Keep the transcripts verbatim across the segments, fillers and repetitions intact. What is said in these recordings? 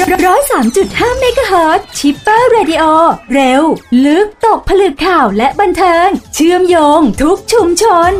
ร้อยสามจุดห้าเมกะเฮิรตซ์ชิปเปอร์เรดิโอเร็วลึกตกผลึกข่าวและบันเทิงเชื่อมโยงทุกชุมชน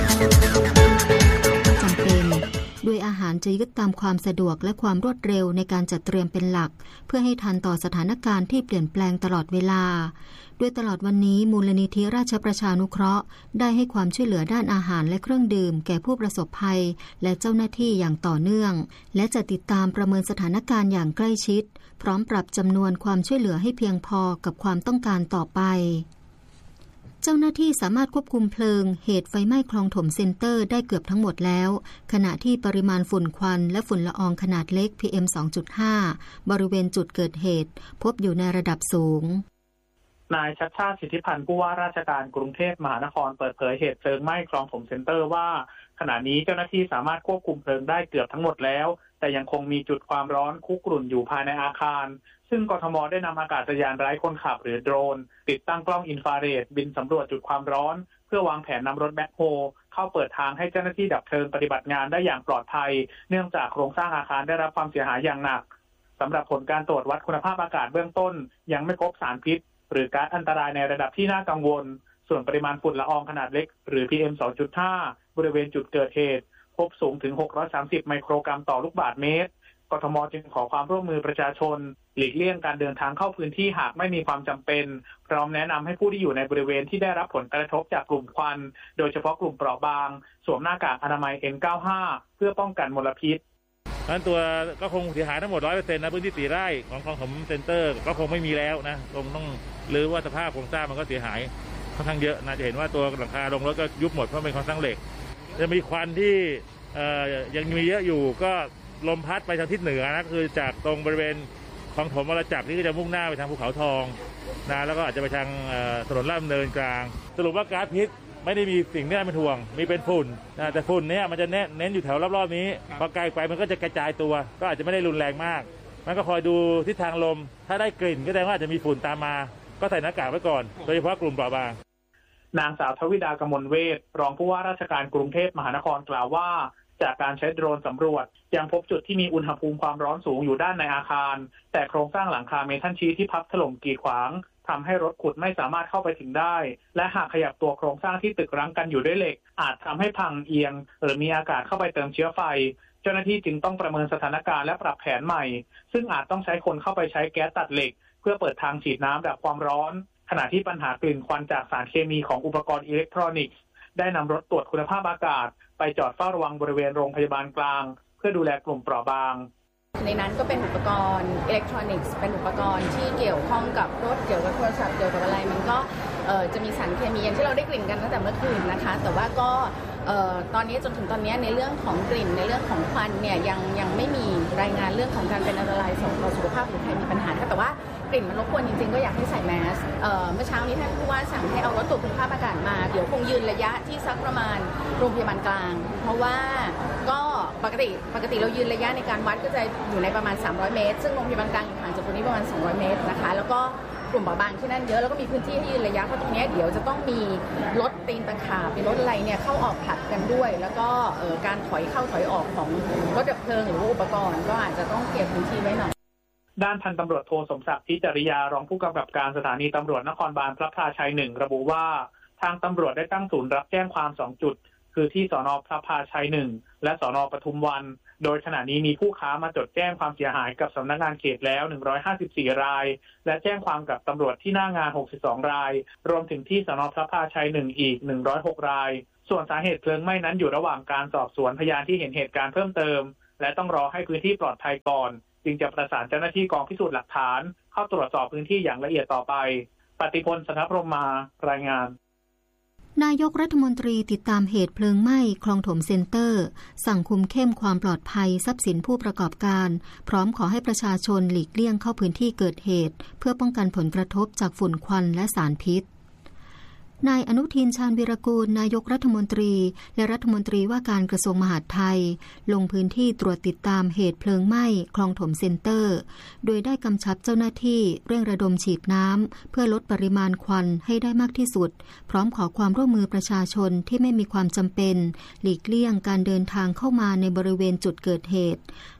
จำเป็นด้วยอาหารจะยึดตามความสะดวกและความรวดเร็วในการจัดเตรียมเป็นหลักเพื่อให้ทันต่อสถานการณ์ที่เปลี่ยนแปลงตลอดเวลาด้วยตลอดวันนี้มูลนิธิราชประชานุเคราะห์ได้ให้ความช่วยเหลือด้านอาหารและเครื่องดื่มแก่ผู้ประสบภัยและเจ้าหน้าที่อย่างต่อเนื่องและจะติดตามประเมินสถานการณ์อย่างใกล้ชิดพร้อมปรับจำนวนความช่วยเหลือให้เพียงพอกับความต้องการต่อไปเจ้าหน้าที่สามารถควบคุมเพลิงเหตุไฟไหม้คลองถมเซ็นเตอร์ได้เกือบทั้งหมดแล้วขณะที่ปริมาณฝุ่นควันและฝุ่นละอองขนาดเล็ก พี เอ็ม สองจุดห้า บริเวณจุดเกิดเหตุพบอยู่ในระดับสูงนายชัชชาติสิทธิพันธ์ผู้ว่าราชการกรุงเทพมหานครเปิดเผยเหตุเพลิงไหม้คลองถมเซ็นเตอร์ว่าขณะนี้เจ้าหน้าที่สามารถควบคุมเพลิงได้เกือบทั้งหมดแล้วแต่ยังคงมีจุดความร้อนคุกรุ่นอยู่ภายในอาคารซึ่งกทม.ได้นำอากาศยานไร้คนขับหรือโดรนติดตั้งกล้องอินฟราเรดบินสำรวจจุดความร้อนเพื่อวางแผนนำรถแบ็คโฮเข้าเปิดทางให้เจ้าหน้าที่ดับเพลิงปฏิบัติงานได้อย่างปลอดภัยเนื่องจากโครงสร้างอาคารได้รับความเสียหายอย่างหนักสำหรับผลการตรวจวัดคุณภาพอากาศเบื้องต้นยังไม่พบสารพิษหรือก๊าซอันตรายในระดับที่น่ากังวลส่วนปริมาณฝุ่นละอองขนาดเล็กหรือ พี เอ็ม สองจุดห้า บริเวณจุดเกิดเหตุพบสูงถึงหกร้อยสามสิบไมโครกรัมต่อลูกบาศก์เมตรกทม.จึงขอความร่วมมือประชาชนหลีกเลี่ยงการเดินทางเข้าพื้นที่หากไม่มีความจำเป็นพร้อมแนะนำให้ผู้ที่อยู่ในบริเวณที่ได้รับผลกระทบจากกลุ่มควันโดยเฉพาะกลุ่มเปราะบางสวมหน้ากากอนามัย เอ็น เก้าสิบห้า เพื่อป้องกันมลพิษนั้นตัวก็คงเสียหายทั้งหมด ร้อยเปอร์เซ็นต์ นะพื้นที่สี่ไร่ของคลองถมเซ็นเตอร์ก็คงไม่มีแล้วนะคงต้องหรือว่าสภาพโครงสร้างมันก็เสียหายค่อนข้างเยอะนะจะเห็นว่าตัวหลังคาลงแล้วก็ยุบหมดเพราะเป็นโครงสร้างเหล็กจะมีควันที่ยังมีเยอะอยู่ก็ลมพัดไปทางทิศเหนือนะคือจากตรงบริเวณคลองถมวรจักรที่ก็จะมุ่งหน้าไปทางภูเขาทองนะแล้วก็อาจจะไปทางถนนลาดดำเนินกลางสรุปว่าก๊าซพิษไม่ได้มีสิ่งที่น่าเป็นห่วงมีเป็นฝุ่นนะแต่ฝุ่นเนี่ยมันจะเน้นอยู่แถวรอบๆนี้พอไกลไปมันก็จะกระจายตัวก็อาจจะไม่ได้รุนแรงมากมันก็คอยดูทิศทางลมถ้าได้กลิ่นก็แสดงว่าอาจจะมีฝุ่นตามมาก็ใส่หน้ากากไว้ก่อนโดยเฉพาะกลุ่มเปราะบางนางสาวทวิดากมลเวชรองผู้ว่าราชการกรุงเทพมหานครกล่าวว่าจากการใช้โดรนสำรวจยังพบจุดที่มีอุณหภูมิความร้อนสูงอยู่ด้านในอาคารแต่โครงสร้างหลังคาเมทัลชีทที่พับถล่มกีดขวางทำให้รถขุดไม่สามารถเข้าไปถึงได้และหากขยับตัวโครงสร้างที่ตึกรั้งกันอยู่ด้วยเหล็กอาจทำให้พังเอียงหรือมีอากาศเข้าไปเติมเชื้อไฟเจ้าหน้าที่จึงต้องประเมินสถานการณ์และปรับแผนใหม่ซึ่งอาจต้องใช้คนเข้าไปใช้แก๊สตัดเหล็กเพื่อเปิดทางฉีดน้ำดับความร้อนขณะที่ปัญหากลิ่นควันจากสารเคมีของอุปกรณ์อิเล็กทรอนิกส์ได้นำรถตรวจคุณภาพอากาศไปจอดเฝ้าระวังบริเวณโรงพยาบาลกลางเพื่อดูแลกลุ่มเปราะบางในนั้นก็เป็นอุปกรณ์อิเล็กทรอนิกส์เป็นอุปกรณ์ที่เกี่ยวข้องกับรถเกี่ยวกับโทรศัพท์เกี่ยวกับอะไรมันก็จะมีสารเคมีอย่างที่เราได้กลิ่นกันตั้งแต่เมื่อคืนนะคะแต่ว่าก็ตอนนี้จนถึงตอนนี้ในเรื่องของกลิ่นในเรื่องของควันเนี่ยยังยังไม่มีรายงานเรื่องของการเป็นอันตรายต่อสุขภาพหรือใครมีปัญหาแต่ว่ากลิ่นมันรบกวนจริงๆก็อยากให้ใส่แมสเมื่อเช้านี้ท่านผู้ว่าสั่งให้เอารถตรวจคุณภาพอากาศมาเดี๋ยวคงยืนระยะที่สักประมาณโรงพยาบาลกลางเพราะว่าก็ปกติปกติเรายืนระยะในการวัดก็จะอยู่ในประมาณสามร้อยเมตรซึ่งโรงพยาบาลกลางอยู่ห่างจากตรงนี้ประมาณสองร้อยเมตรนะคะแล้วก็กลุ่มเปราะบางที่นั่นเยอะแล้วก็มีพื้นที่ให้ยืนระยะเพราะตรงนี้เดี๋ยวจะต้องมีรถตีนตะขาบเป็นรถอะไรเนี่ยเข้าออกผลัดกันด้วยแล้วก็การถอยเข้าถอยออกของรถดับเพลิงหรืออุปกรณ์ก็อาจจะต้องเก็บพื้นที่ไว้หน่อยด้านพันตำรวจโทสมศักดิ์ทิจริยารองผู้กำกับการสถานีตำรวจนครบาลพระพลาชัยหนึ่งระบุว่าทางตำรวจได้ตั้งศูนย์รับแจ้งความสองจุดคือที่สน.พระพลาชัยหนึ่งและสน.ปทุมวันโดยขณะนี้มีผู้ค้ามาจดแจ้งความเสียหายกับสำนักงานเขตแล้วหนึ่งร้อยห้าสิบสี่รายและแจ้งความกับตำรวจที่หน้างานหกสิบสองรายรวมถึงที่สน.พระพลาชัยหนึ่งอีกหนึ่งร้อยหกรายส่วนสาเหตุเพลิงไหม้นั้นอยู่ระหว่างการสอบสวนพยานที่เห็นเหตุการณ์เพิ่มเติมและต้องรอให้พื้นที่ปลอดภัยก่อนจึงจะประสานเจ้าหน้าที่กองพิสูจน์หลักฐานเข้าตรวจสอบพื้นที่อย่างละเอียดต่อไปปฏิพล สนพรหมมารายงานนายกรัฐมนตรีติดตามเหตุเพลิงไหม้คลองถมเซ็นเตอร์สั่งคุมเข้มความปลอดภัยทรัพย์สินผู้ประกอบการพร้อมขอให้ประชาชนหลีกเลี่ยงเข้าพื้นที่เกิดเหตุเพื่อป้องกันผลกระทบจากฝุ่นควันและสารพิษนายอนุทินชาญวีรกูลนายกรัฐมนตรีและรัฐมนตรีว่าการกระทรวงมหาดไทยลงพื้นที่ตรวจติดตามเหตุเพลิงไหม้คลองถมเซ็นเตอร์โดยได้กำชับเจ้าหน้าที่เร่งระดมฉีดน้ำเพื่อลดปริมาณควันให้ได้มากที่สุดพร้อมขอความร่วมมือประชาชนที่ไม่มีความจำเป็นหลีกเลี่ยงการเดินทางเข้ามาในบริเวณจุดเกิดเหตุ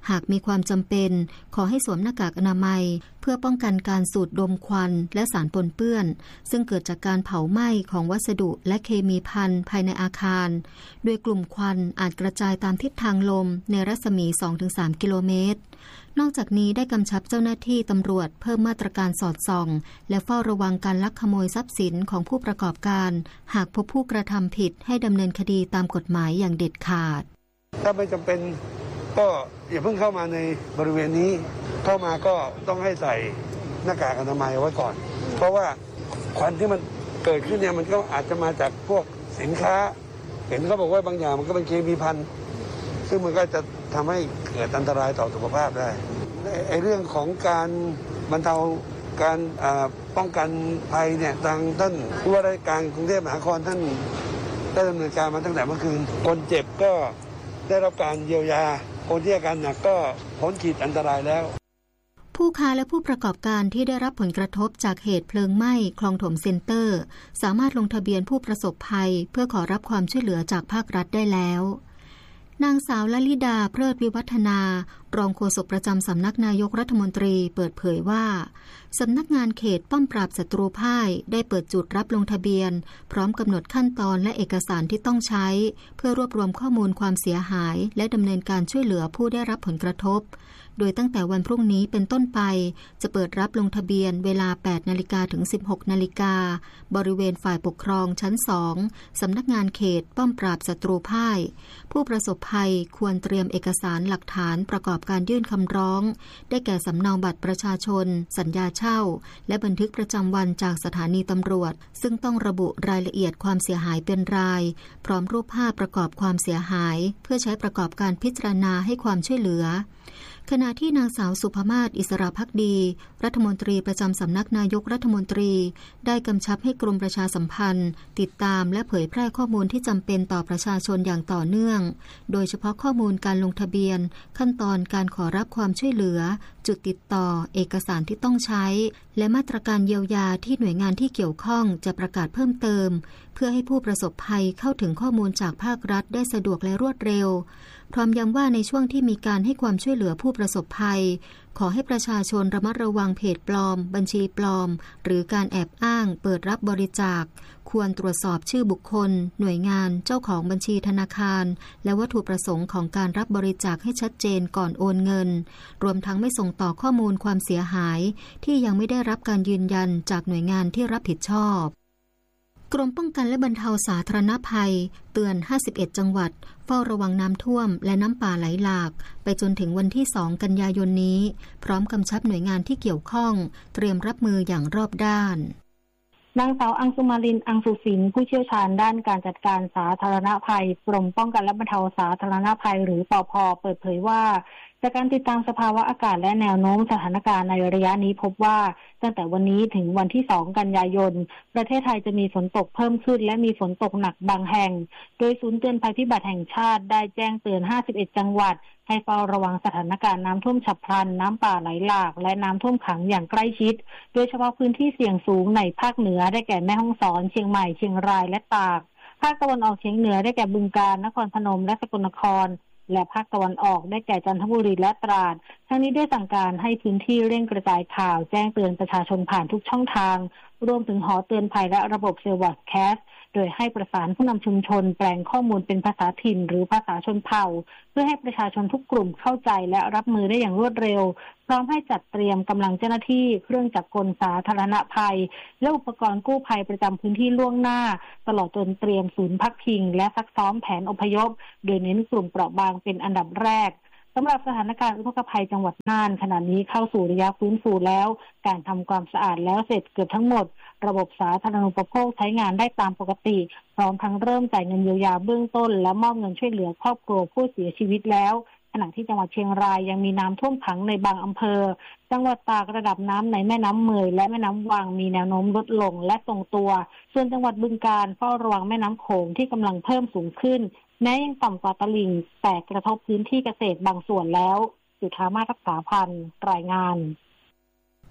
หากมีความจำเป็นขอให้สวมหน้ากากอนามัยเพื่อป้องกันการสูดดมควันและสารปนเปื้อนซึ่งเกิดจากการเผาไหม้ของวัสดุและเคมีภัณฑ์ภายในอาคารโดยกลุ่มควันอาจกระจายตามทิศทางลมในรัศมี สองถึงสาม กิโลเมตรนอกจากนี้ได้กำชับเจ้าหน้าที่ตำรวจเพิ่มมาตรการสอดส่องและเฝ้าระวังการลักขโมยทรัพย์สินของผู้ประกอบการหากพบผู้กระทำผิดให้ดำเนินคดีตามกฎหมายอย่างเด็ดขาดถ้าไม่จำเป็นก็อย่าเพิ่งเข้ามาในบริเวณนี้เข้ามาก็ต้องให้ใส่หน้ากากอนามัยไว้ก่อนเพราะว่าควันที่มันเกิดขึ้นเนี่ยมันก็อาจจะมาจากพวกสินค้าเห็นเขาบอกว่าบางอย่างมันก็เป็นเคมีภัณฑ์ซึ่งมันก็จะทำให้เกิดอันตรายต่อสุขภาพได้ไอ้เรื่องของการบรรเทาการป้องกันภัยเนี่ยทางท่านผู้ว่าราชการกรุงเทพมหานครท่านได้ดำเนินการมาตั้งแต่เมื่อคืนคนเจ็บก็ได้รับการเยียวยาคนที่อาการหนักก็พ้นขีดอันตรายแล้วผู้ค้าและผู้ประกอบการที่ได้รับผลกระทบจากเหตุเพลิงไหม้คลองถมเซ็นเตอร์สามารถลงทะเบียนผู้ประสบภัยเพื่อขอรับความช่วยเหลือจากภาครัฐได้แล้วนางสาวลลิดาเพลิดวิวัฒนารองโฆษกประจำสำนักนายกรัฐมนตรีเปิดเผยว่าสำนักงานเขตป้อมปราบศัตรูพ่ายได้เปิดจุดรับลงทะเบียนพร้อมกำหนดขั้นตอนและเอกสารที่ต้องใช้เพื่อรวบรวมข้อมูลความเสียหายและดำเนินการช่วยเหลือผู้ได้รับผลกระทบโดยตั้งแต่วันพรุ่งนี้เป็นต้นไปจะเปิดรับลงทะเบียนเวลา แปดนาฬิกา ถึง สิบหกนาฬิกาบริเวณฝ่ายปกครองชั้น สอง สำนักงานเขตป้อมปราบศัตรูพ่ายผู้ประสบภัยควรเตรียมเอกสารหลักฐานประกอบการยื่นคำร้องได้แก่สำเนาบัตรประชาชนสัญญาเช่าและบันทึกประจำวันจากสถานีตำรวจซึ่งต้องระบุรายละเอียดความเสียหายเป็นรายพร้อมรูปภาพประกอบความเสียหายเพื่อใช้ประกอบการพิจารณาให้ความช่วยเหลือขณะที่นางสาวสุภมาศอิสระภักดีรัฐมนตรีประจำสำนักนายกรัฐมนตรีได้กำชับให้กรมประชาสัมพันธ์ติดตามและเผยแพร่ข้อมูลที่จำเป็นต่อประชาชนอย่างต่อเนื่องโดยเฉพาะข้อมูลการลงทะเบียนขั้นตอนการขอรับความช่วยเหลือจุดติดต่อเอกสารที่ต้องใช้และมาตรการเยียวยาที่หน่วยงานที่เกี่ยวข้องจะประกาศเพิ่มเติมเพื่อให้ผู้ประสบภัยเข้าถึงข้อมูลจากภาครัฐได้สะดวกและรวดเร็วพร้อมย้ำว่าในช่วงที่มีการให้ความช่วยเหลือผู้ประสบภัยขอให้ประชาชนระมัดระวังเพจปลอมบัญชีปลอมหรือการแอบอ้างเปิดรับบริจาคควรตรวจสอบชื่อบุคคลหน่วยงานเจ้าของบัญชีธนาคารและวัตถุประสงค์ของการรับบริจาคให้ชัดเจนก่อนโอนเงินรวมทั้งไม่ส่งต่อข้อมูลความเสียหายที่ยังไม่ได้รับการยืนยันจากหน่วยงานที่รับผิดชอบกรมป้องกันและบรรเทาสาธารณภัยเตือนห้าสิบเอ็ดจังหวัดเฝ้าระวังน้ำท่วมและน้ำป่าไหลหลากไปจนถึงวันที่สองกันยายนนี้พร้อมกำชับหน่วยงานที่เกี่ยวข้องเตรียมรับมืออย่างรอบด้านนางสาวอังสุมาลินอังสุสินผู้เชี่ยวชาญด้านการจัดการสาธารณภัยกรมป้องกันและบรรเทาสาธารณภัยหรือปภ.เปิดเผยว่าจากการติดตามสภาวะอากาศและแนวโน้มสถานการณ์ในระยะนี้พบว่าตั้งแต่วันนี้ถึงวันที่สองกันยายนประเทศไทยจะมีฝนตกเพิ่มขึ้นและมีฝนตกหนักบางแห่งโดยศูนย์เตือนภัยพิบัติแห่งชาติได้แจ้งเตือนห้าสิบเอ็ดจังหวัดให้เฝ้าระวังสถานการณ์น้ำท่วมฉับพลันน้ำป่าไหลหลากและน้ำท่วมขังอย่างใกล้ชิดโดยเฉพาะพื้นที่เสี่ยงสูงในภาคเหนือได้แก่แม่ฮ่องสอนเชียงใหม่เชียงรายและตากภาคตะวันออกเฉียงเหนือได้แก่บึงกาฬนครพนมและสกลนครและภาคตะวันออกได้แก่จันทบุรีและตราดทั้งนี้ได้สั่งการให้พื้นที่เร่งกระจายข่าวแจ้งเตือนประชาชนผ่านทุกช่องทางรวมถึงหอเตือนภัยและระบบเซลล์วอดแคสต์โดยให้ประสานผู้นำชุมชนแปลงข้อมูลเป็นภาษาถิ่นหรือภาษาชนเผ่าเพื่อให้ประชาชนทุกกลุ่มเข้าใจและรับมือได้อย่างรวดเร็วพร้อมให้จัดเตรียมกำลังเจ้าหน้าที่เครื่องจักรกลสาธารณภัยและอุปกรณ์กู้ภัยประจำพื้นที่ล่วงหน้าตลอดจนเตรียมศูนย์พักพิงและซักซ้อมแผนอพยพโดยเน้นกลุ่มเปราะบางเป็นอันดับแรกสำหรับสถานการณ์อุทกภัยจังหวัดน่านขณะนี้เข้าสู่ระยะฟื้นฟูแล้วการทำความสะอาดแล้วเสร็จเกือบทั้งหมดระบบสาธารณูปโภคใช้งานได้ตามปกติพร้อมทั้งเริ่มจ่ายเงินเยียวยาเบื้องต้นและมอบเงินช่วยเหลือครอบครัวผู้เสียชีวิตแล้วขณะที่จังหวัดเชียงรายยังมีน้ำท่วมขังในบางอำเภอจังหวัดตากระดับน้ำในแม่น้ำเมยและแม่น้ำวังมีแนวโน้มลดลงและทรงตัวส่วนจังหวัดบึงกาฬเฝ้าระวังแม่น้ำโขงที่กำลังเพิ่มสูงขึ้นแม้ยังต่ำกว่าตลิ่งแต่กระทบพื้นที่เกษตรบางส่วนแล้วสุธามาศรักษาพันธ์รายงาน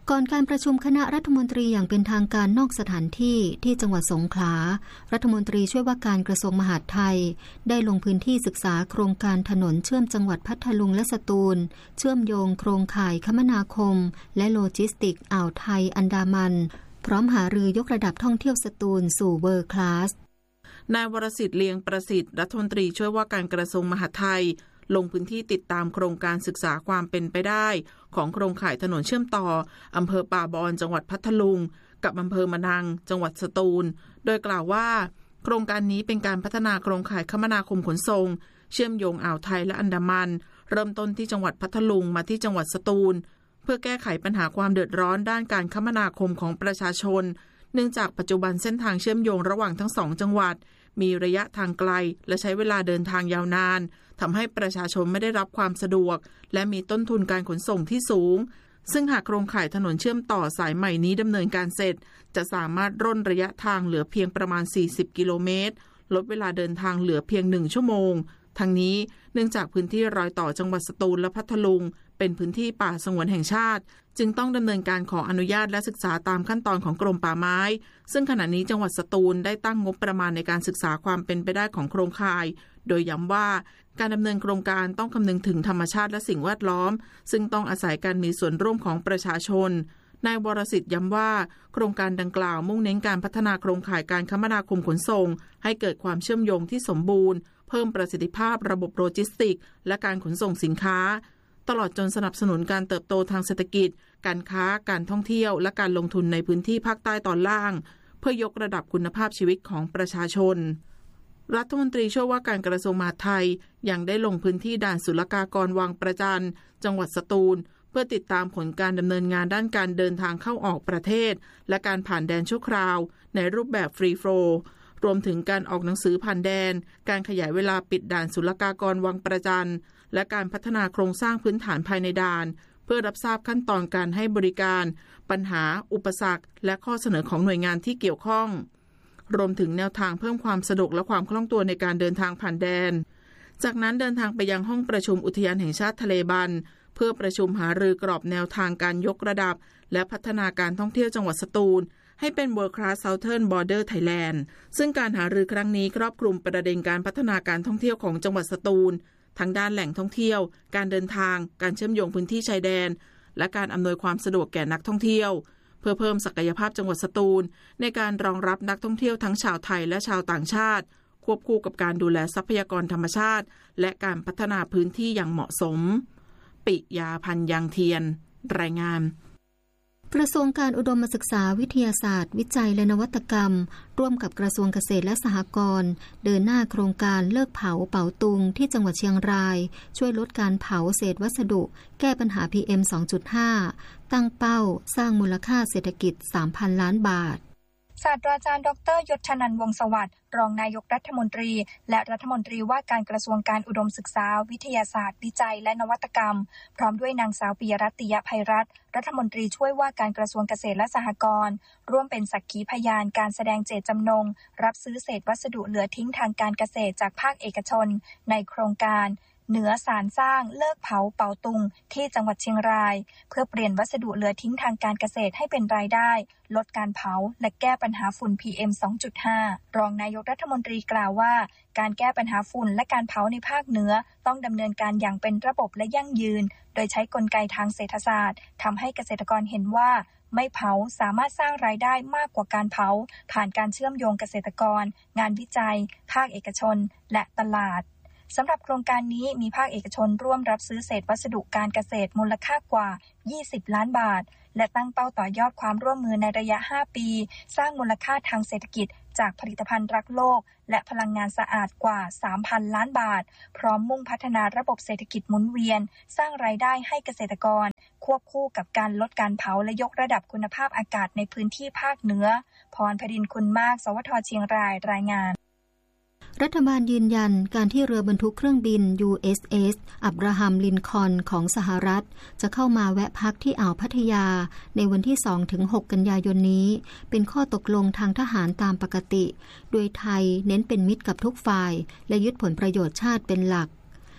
ก่อนการประชุมคณะรัฐมนตรีอย่างเป็นทางการนอกสถานที่ที่จังหวัดสงขลารัฐมนตรีช่วยว่าการกระทรวงมหาดไทยได้ลงพื้นที่ศึกษาโครงการถนนเชื่อมจังหวัดพัทลุงและสตูลเชื่อมโยงโครงข่ายคมนาคมและโลจิสติกส์อ่าวไทยอันดามันพร้อมหารือยกระดับท่องเที่ยวสตูลสู่เวิลด์คลาสนายวรสิทธิ์เลียงประสิทธิ์รัฐมนตรีช่วยว่าการกระทรวงมหาดไทยลงพื้นที่ติดตามโครงการศึกษาความเป็นไปได้ของโครงข่ายถนนเชื่อมต่ออำเภอป่าบอนจังหวัดพัทลุงกับอำเภอมะนังจังหวัดสตูลโดยกล่าวว่าโครงการนี้เป็นการพัฒนาโครงข่ายคมนาคมขนส่งเชื่อมโยงอ่าวไทยและอันดามันเริ่มต้นที่จังหวัดพัทลุงมาที่จังหวัดสตูลเพื่อแก้ไขปัญหาความเดือดร้อนด้านการคมนาคมของประชาชนเนื่องจากปัจจุบันเส้นทางเชื่อมโยงระหว่างทั้งสองจังหวัดมีระยะทางไกลและใช้เวลาเดินทางยาวนานทำให้ประชาชนไม่ได้รับความสะดวกและมีต้นทุนการขนส่งที่สูงซึ่งหากโครงข่ายถนนเชื่อมต่อสายใหม่นี้ดำเนินการเสร็จจะสามารถร่นระยะทางเหลือเพียงประมาณสี่สิบกิโลเมตรลดเวลาเดินทางเหลือเพียงหนึ่งชั่วโมงทั้งนี้เนื่องจากพื้นที่รอยต่อจังหวัดสตูลและพัทลุงเป็นพื้นที่ป่าสงวนแห่งชาติจึงต้องดำเนินการขออนุญาตและศึกษาตามขั้นตอนของกรมป่าไม้ซึ่งขณะนี้จังหวัดสตูลได้ตั้งงบประมาณในการศึกษาความเป็นไปได้ของโครงข่ายโดยย้ำว่าการดำเนินโครงการต้องคำนึงถึงธรรมชาติและสิ่งแวดล้อมซึ่งต้องอาศัยการมีส่วนร่วมของประชาชนนายวรสิทธิ์ย้ำว่าโครงการดังกล่าวมุ่งเน้นการพัฒนาโครงข่ายการคมนาคมขนส่งให้เกิดความเชื่อมโยงที่สมบูรณ์เพิ่มประสิทธิภาพระบบโลจิสติกส์และการขนส่งสินค้าตลอดจนสนับสนุนการเติบโตทางเศรษฐกิจการค้าการท่องเที่ยวและการลงทุนในพื้นที่ภาคใต้ตอนล่างเพื่อยกระดับคุณภาพชีวิตของประชาชนรัฐมนตรีช่วยว่าการกระทรวงมหาดไทยยังได้ลงพื้นที่ด่านศุลกากรวังประจันจังหวัดสตูลเพื่อติดตามผลการดำเนินงานด้านการเดินทางเข้าออกประเทศและการผ่านแดนชั่วคราวในรูปแบบฟรีโฟลว์รวมถึงการออกหนังสือผ่านแดนการขยายเวลาปิดด่านศุลกากรวังประจันและการพัฒนาโครงสร้างพื้นฐานภายในด่านเพื่อรับทราบขั้นตอนการให้บริการปัญหาอุปสรรคและข้อเสนอของหน่วยงานที่เกี่ยวข้องรวมถึงแนวทางเพิ่มความสะดวกและความคล่องตัวในการเดินทางผ่านแดนจากนั้นเดินทางไปยังห้องประชุมอุทยานแห่งชาติทะเลบันเพื่อประชุมหารือกรอบแนวทางการยกระดับและพัฒนาการท่องเที่ยวจังหวัดสตูลให้เป็น World Class Southern Border Thailand ซึ่งการหารือครั้งนี้ครอบคลุมประเด็นการพัฒนาการท่องเที่ยวของจังหวัดสตูลทั้งด้านแหล่งท่องเที่ยวการเดินทางการเชื่อมโยงพื้นที่ชายแดนและการอำนวยความสะดวกแก่นักท่องเที่ยวเพื่อเพิ่มศักยภาพจังหวัดสตูลในการรองรับนักท่องเที่ยวทั้งชาวไทยและชาวต่างชาติควบคู่กับการดูแลทรัพยากรธรรมชาติและการพัฒนาพื้นที่อย่างเหมาะสมปิยาพันธ์ยังเทียนรายงานกระทรวงการอุดมศึกษาวิทยาศาสตร์วิจัยและนวัตกรรมร่วมกับกระทรวงเกษตรและสหกรณ์เดินหน้าโครงการเลิกเผาเป๋าตุงที่จังหวัดเชียงรายช่วยลดการเผาเศษวัสดุแก้ปัญหา พี เอ็ม สองจุดห้า ตั้งเป้าสร้างมูลค่าเศรษฐกิจ สามพัน ล้านบาทศาสตราจารย์ดรยศชนันท์วงศ์สวัสดิ์รองนายกรัฐมนตรีและรัฐมนตรีว่าการกระทรวงการอุดมศึกษาวิทยาศาสตร์วิจัยและนวัตกรรมพร้อมด้วยนางสาวปิยรัตน์ ติยไพรัตน์รัฐมนตรีช่วยว่าการกระทรวงเกษตรและสหกรณ์ร่วมเป็นสักขีพยานการแสดงเจตจำนงรับซื้อเศษวัสดุเหลือทิ้งทางการเกษตรจากภาคเอกชนในโครงการเหนือสารสร้างเลิกเผาเป๋าตุงที่จังหวัดเชียงรายเพื่อเปลี่ยนวัสดุเหลือทิ้งทางการเกษตรให้เป็นรายได้ลดการเผาและแก้ปัญหาฝุ่น พี เอ็ม สองจุดห้า รองนายกรัฐมนตรีกล่าวว่าการแก้ปัญหาฝุ่นและการเผาในภาคเหนือต้องดำเนินการอย่างเป็นระบบและยั่งยืนโดยใช้กลไกทางเศรษฐศาสตร์ทำให้เกษตรกรเห็นว่าไม่เผาสามารถสร้างรายได้มากกว่าการเผาผ่านการเชื่อมโยงเกษตรกรงานวิจัยภาคเอกชนและตลาดสำหรับโครงการนี้มีภาคเอกชนร่วมรับซื้อเศษวัสดุการเกษตรมูลค่ากว่ายี่สิบล้านบาทและตั้งเป้าต่อยอดความร่วมมือในระยะห้าปีสร้างมูลค่าทางเศรษฐกิจจากผลิตภัณฑ์รักโลกและพลังงานสะอาดกว่า สามพัน ล้านบาทพร้อมมุ่งพัฒนาระบบเศรษฐกิจหมุนเวียนสร้างรายได้ให้เกษตรกรควบคู่กับการลดการเผาและยกระดับคุณภาพอากาศในพื้นที่ภาคเหนือพรพดินคุณมากสวทเชียงรายรายงานรัฐบาลยืนยันการที่เรือบรรทุกเครื่องบิน ยู เอส เอส อับราฮัมลินคอล์นของสหรัฐจะเข้ามาแวะพักที่อ่าวพัทยาในวันที่ สองถึงหก กันยายนนี้เป็นข้อตกลงทางทหารตามปกติโดยไทยเน้นเป็นมิตรกับทุกฝ่ายและยึดผลประโยชน์ชาติเป็นหลัก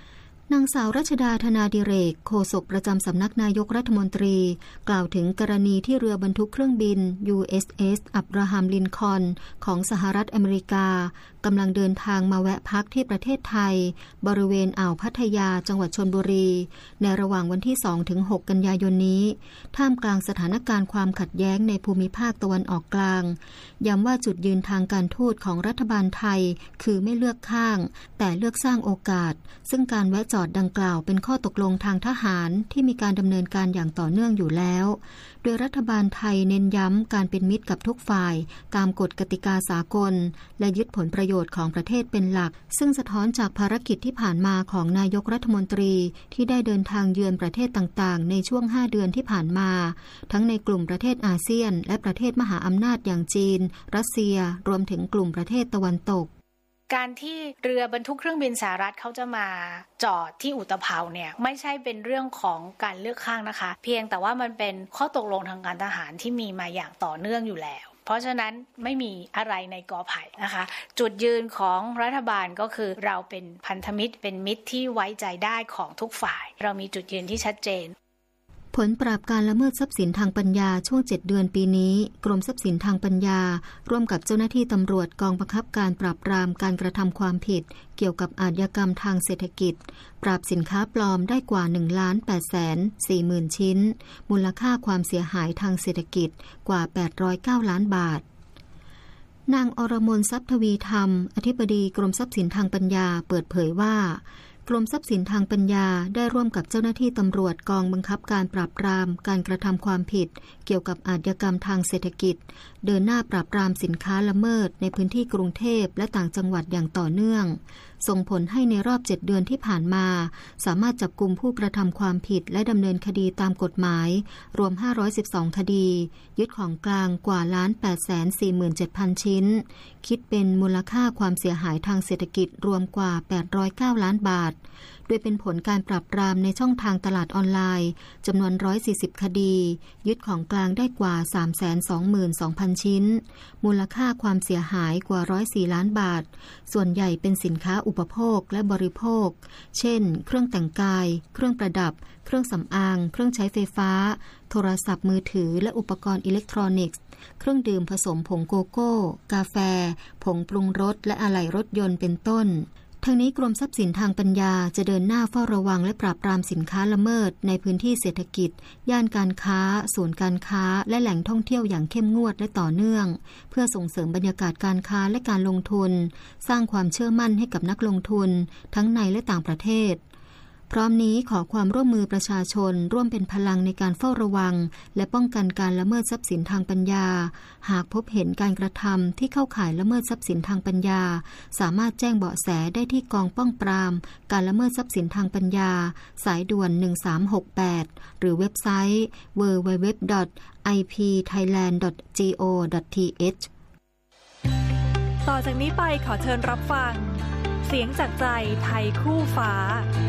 นางสาวรัชดาธนาดิเรกโฆษกประจำสำนักนายกรัฐมนตรีกล่าวถึงกรณีที่เรือบรรทุกเครื่องบิน ยู เอส เอส อับราฮัมลินคอล์นของสหรัฐอเมริกากำลังเดินทางมาแวะพักที่ประเทศไทยบริเวณอ่าวพัทยาจังหวัดชลบุรีในระหว่างวันที่ สองถึงหก กันยายนนี้ท่ามกลางสถานการณ์ความขัดแย้งในภูมิภาคตะวันออกกลางย้ำว่าจุดยืนทางการทูตของรัฐบาลไทยคือไม่เลือกข้างแต่เลือกสร้างโอกาสซึ่งการแวะจอดดังกล่าวเป็นข้อตกลงทางทหารที่มีการดำเนินการอย่างต่อเนื่องอยู่แล้วโดยรัฐบาลไทยเน้นย้ำการเป็นมิตรกับทุกฝ่ายตามกฎกติกาสากลและยึดผลประโยชน์ของประเทศเป็นหลักซึ่งสะท้อนจากภารกิจที่ผ่านมาของนายกรัฐมนตรีที่ได้เดินทางเยือนประเทศต่างๆในช่วงห้าเดือนที่ผ่านมาทั้งในกลุ่มประเทศอาเซียนและประเทศมหาอำนาจอย่างจีนรัสเซียรวมถึงกลุ่มประเทศตะวันตกการที่เรือบรรทุกเครื่องบินสหรัฐเขาจะมาจอดที่อุตภาวเนี่ยไม่ใช่เป็นเรื่องของการเลือกข้างนะคะเพียงแต่ว่ามันเป็นข้อตกลงทางการทหารที่มีมาอย่างต่อเนื่องอยู่แล้วเพราะฉะนั้นไม่มีอะไรในกอไผ่นะคะจุดยืนของรัฐบาลก็คือเราเป็นพันธมิตรเป็นมิตรที่ไว้ใจได้ของทุกฝ่ายเรามีจุดยืนที่ชัดเจนผลปราบการละเมิดทรัพย์สินทางปัญญาช่วงเจ็ดเดือนปีนี้กรมทรัพย์สินทางปัญญาร่วมกับเจ้าหน้าที่ตำรวจกองบังคับการปราบปรามการกระทำความผิดเกี่ยวกับอาชญากรรมทางเศรษฐกิจปราบสินค้าปลอมได้กว่า หนึ่งล้านแปดแสนสี่หมื่น ชิ้นมูลค่าความเสียหายทางเศรษฐกิจกว่าแปดร้อยเก้าล้านบาทนางอรมนทรัพย์ทวีธรรมอธิบดีกรมทรัพย์สินทางปัญญาเปิดเผยว่ากรมทรัพย์สินทางปัญญาได้ร่วมกับเจ้าหน้าที่ตำรวจกองบังคับการปราบปรามการกระทำความผิดเกี่ยวกับอาชญากรรมทางเศรษฐกิจเดินหน้าปราบปรามสินค้าละเมิดในพื้นที่กรุงเทพและต่างจังหวัดอย่างต่อเนื่องส่งผลให้ในรอบเจ็ดเดือนที่ผ่านมาสามารถจับกุมผู้กระทำความผิดและดำเนินคดีตามกฎหมายรวมห้าร้อยสิบสองคดียึดของกลางกว่า แปดแสนสี่หมื่นเจ็ดพัน ชิ้นคิดเป็นมูลค่าความเสียหายทางเศรษฐกิจรวมกว่าแปดร้อยเก้าล้านบาทโดยเป็นผลการปราบปรามในช่องทางตลาดออนไลน์จำนวนหนึ่งร้อยสี่สิบคดียึดของกลางได้กว่า สามแสนสองหมื่นสองพัน ชิ้นมูลค่าความเสียหายกว่าหนึ่งร้อยสี่ล้านบาทส่วนใหญ่เป็นสินค้าอุปโภคและบริโภคเช่นเครื่องแต่งกายเครื่องประดับเครื่องสำอางเครื่องใช้ไฟฟ้าโทรศัพท์มือถือและอุปกรณ์อิเล็กทรอนิกส์เครื่องดื่มผสมผงโกโก้กาแฟผงปรุงรสและอะไหล่รถยนต์เป็นต้นทั้งนี้กรมทรัพย์สินทางปัญญาจะเดินหน้าเฝ้าระวังและปราบปรามสินค้าละเมิดในพื้นที่เศรษฐกิจย่านการค้าศูนย์การค้าและแหล่งท่องเที่ยวอย่างเข้มงวดและต่อเนื่องเพื่อส่งเสริมบรรยากาศการค้าและการลงทุนสร้างความเชื่อมั่นให้กับนักลงทุนทั้งในและต่างประเทศพร้อมนี้ขอความร่วมมือประชาชนร่วมเป็นพลังในการเฝ้าระวังและป้องกันการละเมิดทรัพย์สินทางปัญญาหากพบเห็นการกระทำที่เข้าข่ายละเมิดทรัพย์สินทางปัญญาสามารถแจ้งเบาะแสได้ที่กองป้องปรามการละเมิดทรัพย์สินทางปัญญาสายด่วนหนึ่งสามหกแปดหรือเว็บไซต์ ดับเบิลยู ดับเบิลยู ดับเบิลยู ดอท ไอ พี ไทยแลนด์ ดอท จี โอ ดอท ที เอชต่อจากนี้ไปขอเชิญรับฟังเสียงจากใจไทยคู่ฟ้า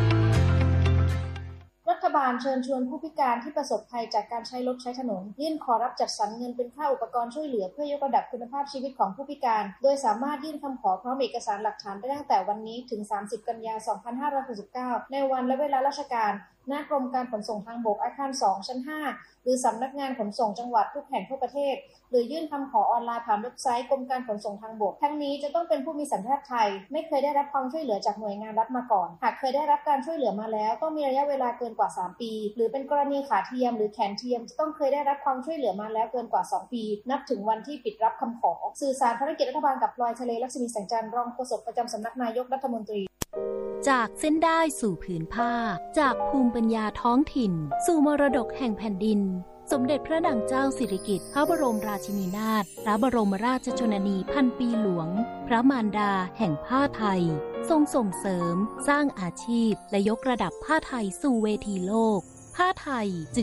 รัฐบาลเชิญชวนผู้พิการที่ประสบภัยจากการใช้รถใช้ถนนยื่นขอรับจัดสรรเงินเป็นค่าอุปกรณ์ช่วยเหลือเพื่อยกระดับคุณภาพชีวิตของผู้พิการโดยสามารถยื่นคำขอพร้อมเอกสารหลักฐานได้ตั้งแต่วันนี้ถึงสามสิบกันยายนสองพันห้าร้อยหกสิบเก้าในวันและเวลาราชการหน้ากรมการขนส่งทางบกอาคารสองชั้นห้าหรือสำนักงานขนส่งจังหวัดทุกแห่งทั่วประเทศหรือยื่นคำขอออนไลน์ผ่านเว็บไซต์กรมการขนส่งทางบกทั้งนี้จะต้องเป็นผู้มีสัญชาติไทยไม่เคยได้รับความช่วยเหลือจากหน่วยงานรัฐมาก่อนหากเคยได้รับการช่วยเหลือมาแล้วต้องมีระยะเวลาเกินกว่าสามปีหรือเป็นกรณีขาเทียมหรือแขนเทียมจะต้องเคยได้รับความช่วยเหลือมาแล้วเกินกว่าสองปีนับถึงวันที่ปิดรับคำขอสื่อสารภารกิจรัฐบาลกับพลอยทะเลลักษมีแสงจันทร์รองโฆษกประจำสำนักนายกรัฐมนตรีจากเส้นได้สู่ผืนผ้าจากภูมิปัญญาท้องถิ่นสู่มรดกแห่งแผ่นดินสมเด็จพระนางเจ้าสิริกิติ์พระบรมราชินีนาถพระบรมราชชนนีพันปีหลวงพระมารดาแห่งผ้าไทยทรงส่งเสริมสร้างอาชีพและยกระดับผ้าไทยสู่เวทีโลกผ้าไทย